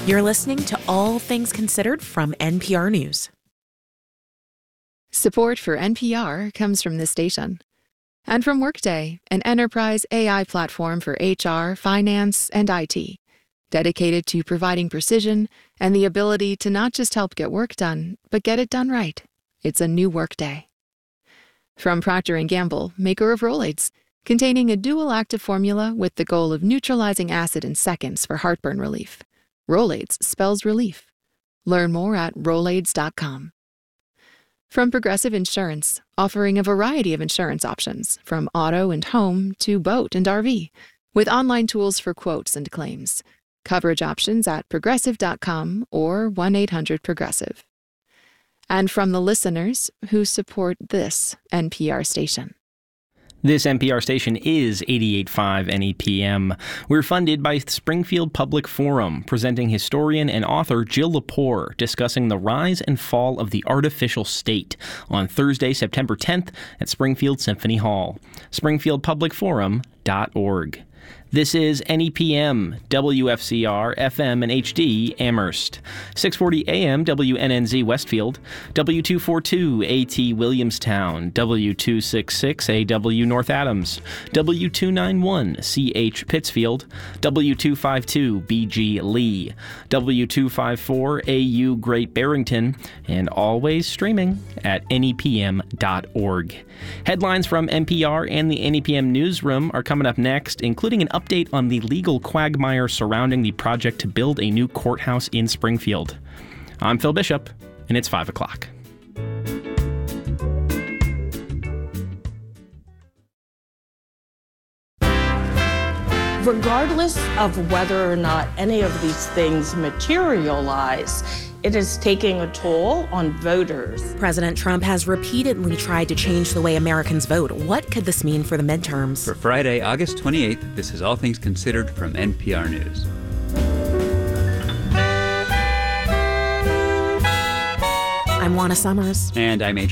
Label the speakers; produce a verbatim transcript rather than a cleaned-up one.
Speaker 1: You're listening to All Things Considered from N P R News.
Speaker 2: Support for N P R comes from this station. And from Workday, an enterprise A I platform for H R, finance, and I T, dedicated to providing precision and the ability to not just help get work done, but get it done right. It's a new Workday. From Procter and Gamble, maker of Rolaids, containing a dual active formula with the goal of neutralizing acid in seconds for heartburn relief. Rolaids spells relief. Learn more at Rolaids dot com. From Progressive Insurance, offering a variety of insurance options, from auto and home to boat and R V, with online tools for quotes and claims. Coverage options at Progressive dot com or one eight hundred Progressive. And from the listeners who support this N P R station.
Speaker 3: This N P R station is eighty-eight point five N E P M. We're funded by Springfield Public Forum, presenting historian and author Jill Lepore discussing the rise and fall of the artificial state on Thursday, September tenth at Springfield Symphony Hall. springfield public forum dot org. This is N E P M, W F C R, F M, and H D, Amherst. six forty A M, W N N Z, Westfield. W two forty-two, A T, Williamstown. W two sixty-six, A W, North Adams. W two ninety-one, C H, Pittsfield. W two fifty-two, B G, Lee. W two fifty-four, A U, Great Barrington. And always streaming at N E P M dot org. Headlines from N P R and the N E P M Newsroom are coming up next, including an update on the legal quagmire surrounding the project to build a new courthouse in Springfield. I'm Phil Bishop, and it's five o'clock.
Speaker 4: Regardless of whether or not any of these things materialize, it is taking a toll on voters.
Speaker 1: President Trump has repeatedly tried to change the way Americans vote. What could this mean for the midterms?
Speaker 5: For Friday, August twenty-eighth, this is All Things Considered from N P R News.
Speaker 1: I'm Juana Summers.
Speaker 5: And I'm Adrian.